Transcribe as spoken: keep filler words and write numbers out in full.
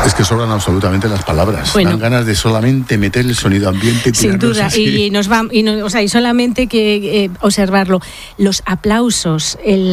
Es que sobran absolutamente las palabras. Bueno. Dan ganas de solamente meter el sonido ambiente. Sin duda, así. y nos va, y no, o sea, y solamente que eh, observarlo. Los aplausos, el